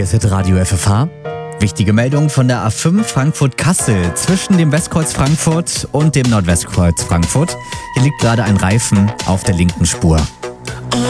Hier ist Radio FFH. Wichtige Meldung von der A5 Frankfurt-Kassel zwischen dem Westkreuz Frankfurt und dem Nordwestkreuz Frankfurt. Hier liegt gerade ein Reifen auf der linken Spur.